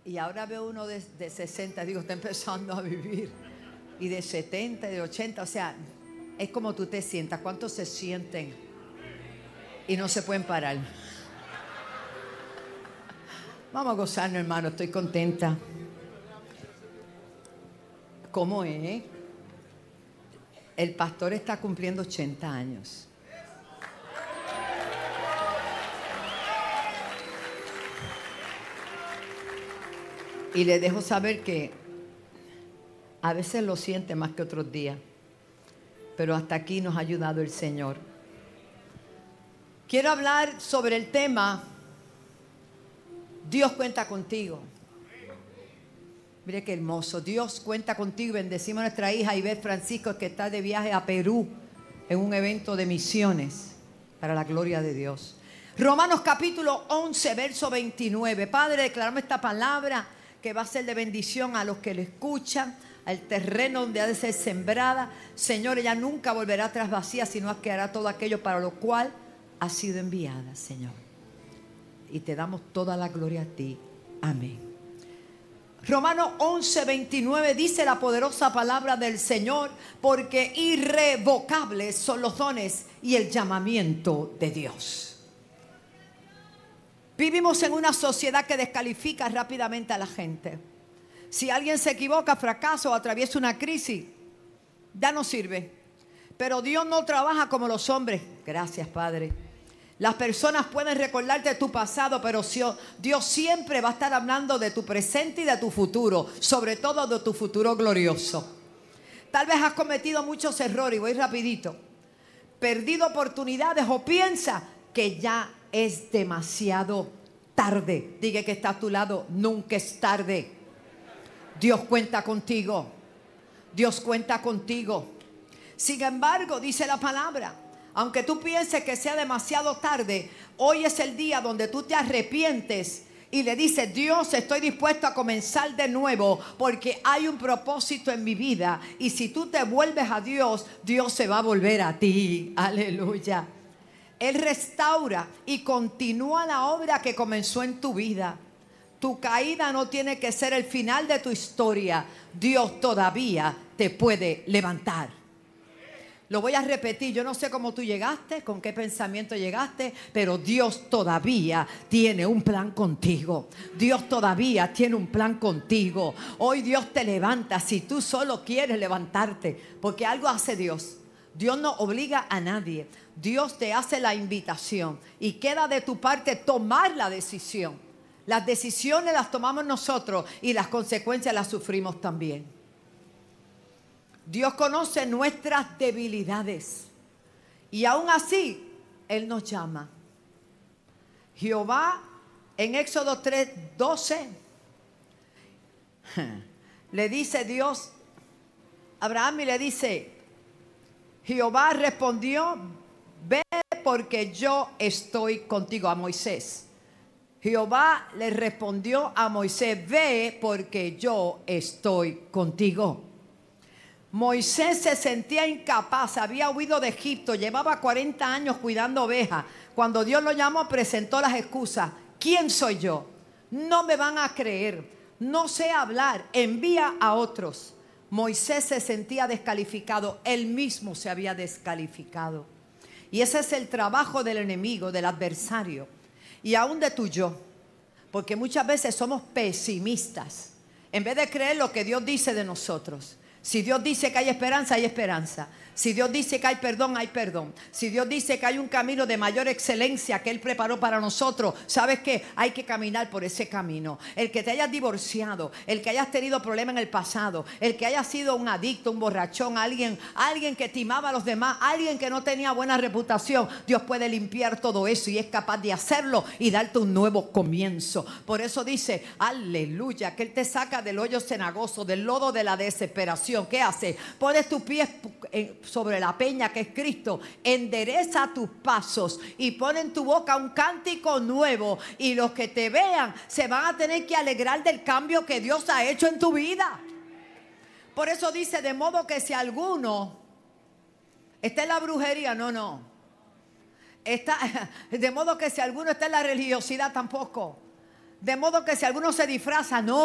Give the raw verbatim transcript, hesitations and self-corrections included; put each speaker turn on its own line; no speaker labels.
Y ahora veo uno de, de sesenta, digo, está empezando a vivir. Y de setenta, de ochenta, o sea, es como tú te sientas. ¿Cuántos se sienten y no se pueden parar? Vamos a gozarnos, hermano, estoy contenta. ¿Cómo es? El pastor está cumpliendo ochenta años. Y le dejo saber que a veces lo siente más que otros días, pero hasta aquí nos ha ayudado el Señor. Quiero hablar sobre el tema Dios cuenta contigo. Mire qué hermoso. Dios cuenta contigo. Bendecimos a nuestra hija Ivette Francisco, que está de viaje a Perú en un evento de misiones para la gloria de Dios. Romanos capítulo once, verso veintinueve. Padre, declaramos esta palabra que va a ser de bendición a los que le escuchan, al terreno donde ha de ser sembrada. Señor, ella nunca volverá atrás vacía, sino que hará todo aquello para lo cual ha sido enviada, Señor. Y te damos toda la gloria a ti. Amén. Romanos once, veintinueve dice la poderosa palabra del Señor: porque irrevocables son los dones y el llamamiento de Dios. Vivimos en una sociedad que descalifica rápidamente a la gente. Si alguien se equivoca, fracasa o atraviesa una crisis, ya no sirve. Pero Dios no trabaja como los hombres. Gracias, Padre. Las personas pueden recordarte tu pasado, pero Dios siempre va a estar hablando de tu presente y de tu futuro, sobre todo de tu futuro glorioso. Tal vez has cometido muchos errores, y voy rapidito, perdido oportunidades o piensa que ya es demasiado tarde. Diga que está a tu lado: nunca es tarde. Dios cuenta contigo. Dios cuenta contigo. Sin embargo, dice la palabra, aunque tú pienses que sea demasiado tarde, hoy es el día donde tú te arrepientes y le dices: Dios, estoy dispuesto a comenzar de nuevo porque hay un propósito en mi vida. Y si tú te vuelves a Dios, Dios se va a volver a ti. Aleluya. Él restaura y continúa la obra que comenzó en tu vida. Tu caída no tiene que ser el final de tu historia. Dios todavía te puede levantar. Lo voy a repetir, yo no sé cómo tú llegaste, con qué pensamiento llegaste, pero Dios todavía tiene un plan contigo. Dios todavía tiene un plan contigo. Hoy Dios te levanta si tú solo quieres levantarte, porque algo hace Dios. Dios no obliga a nadie. Dios te hace la invitación y queda de tu parte tomar la decisión. Las decisiones las tomamos nosotros y las consecuencias las sufrimos también. Dios conoce nuestras debilidades y aún así Él nos llama. Jehová en Éxodo tres, doce le dice Dios a Abraham y le dice: Jehová respondió: ve porque yo estoy contigo. A Moisés. Jehová le respondió a Moisés: ve porque yo estoy contigo. Moisés se sentía incapaz, había huido de Egipto, llevaba cuarenta años cuidando ovejas. Cuando Dios lo llamó, presentó las excusas: ¿quién soy yo? No me van a creer, no sé hablar, envía a otros. Moisés se sentía descalificado, él mismo se había descalificado. Y ese es el trabajo del enemigo, del adversario, y aún de tu yo, porque muchas veces somos pesimistas en vez de creer lo que Dios dice de nosotros. Si Dios dice que hay esperanza, hay esperanza. Si Dios dice que hay perdón, hay perdón. Si Dios dice que hay un camino de mayor excelencia que Él preparó para nosotros, ¿sabes qué? Hay que caminar por ese camino. El que te hayas divorciado, el que hayas tenido problemas en el pasado, el que hayas sido un adicto, un borrachón, alguien, alguien que timaba a los demás, alguien que no tenía buena reputación, Dios puede limpiar todo eso y es capaz de hacerlo y darte un nuevo comienzo. Por eso dice, aleluya, que Él te saca del hoyo cenagoso, del lodo de la desesperación. ¿Qué hace? Pones tus pies sobre la peña que es Cristo, endereza tus pasos y pone en tu boca un cántico nuevo, y los que te vean se van a tener que alegrar del cambio que Dios ha hecho en tu vida. Por eso dice: de modo que si alguno está en la brujería, no, no está, de modo que si alguno está en la religiosidad, tampoco. De modo que si alguno se disfraza, no.